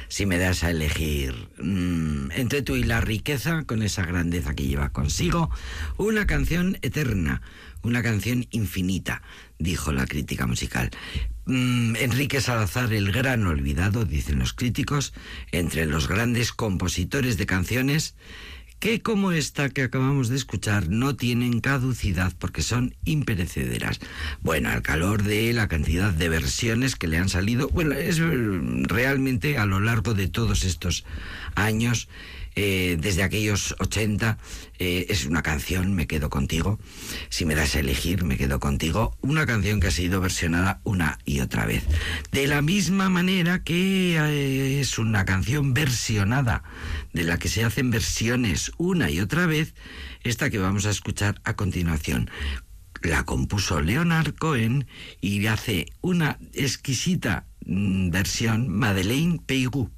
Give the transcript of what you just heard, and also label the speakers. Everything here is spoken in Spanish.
Speaker 1: Si me das a elegir entre tú y la riqueza, con esa grandeza que lleva consigo, una canción eterna, una canción infinita, dijo la crítica musical. Enrique Salazar, el gran olvidado, dicen los críticos, entre los grandes compositores de canciones que, como esta que acabamos de escuchar, no tienen caducidad porque son imperecederas. Bueno, al calor de la cantidad de versiones que le han salido, bueno, es realmente a lo largo de todos estos años, desde aquellos 80, es una canción, Me quedo contigo. Si me das a elegir, Me quedo contigo. Una canción que ha sido versionada una y otra vez. De la misma manera que es una canción versionada, de la que se hacen versiones una y otra vez, esta que vamos a escuchar a continuación. La compuso Leonard Cohen y hace una exquisita versión Madeleine Peyroux.